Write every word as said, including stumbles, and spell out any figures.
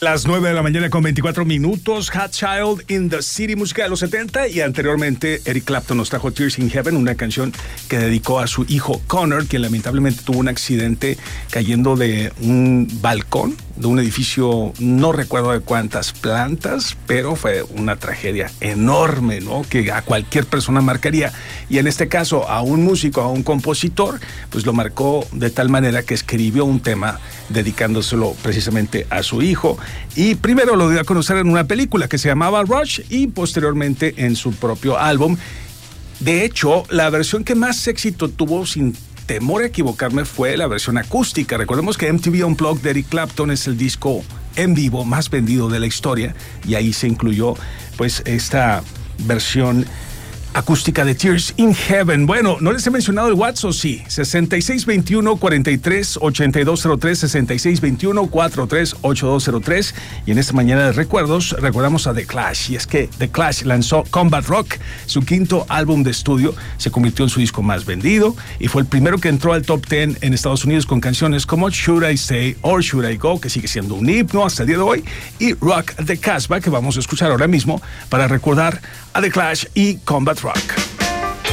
Las nueve de la mañana con veinticuatro minutos, Hot Child in the City, música de los setenta, y anteriormente Eric Clapton nos trajo Tears in Heaven, una canción que dedicó a su hijo Connor, quien lamentablemente tuvo un accidente cayendo de un balcón de un edificio, no recuerdo de cuántas plantas, pero fue una tragedia enorme, ¿no? Que a cualquier persona marcaría, y en este caso a un músico, a un compositor, pues lo marcó de tal manera que escribió un tema dedicándoselo precisamente a su hijo, y primero lo dio a conocer en una película que se llamaba Rush y posteriormente en su propio álbum. De hecho, la versión que más éxito tuvo, sin temor a equivocarme, fue la versión acústica. Recordemos que M T V Unplugged de Eric Clapton es el disco en vivo más vendido de la historia, y ahí se incluyó pues esta versión acústica de Tears in Heaven. Bueno, no les he mencionado el WhatsApp, sí, sesenta y seis veintiuno, cuarenta y tres, ochenta y dos cero tres, sesenta y seis veintiuno, cuarenta y tres, ochenta y dos cero tres, y en esta mañana de recuerdos recordamos a The Clash, y es que The Clash lanzó Combat Rock, su quinto álbum de estudio, se convirtió en su disco más vendido y fue el primero que entró al top diez en Estados Unidos con canciones como Should I Stay or Should I Go, que sigue siendo un himno hasta el día de hoy, y Rock the Casbah, que vamos a escuchar ahora mismo para recordar a The Clash y Combat Rock.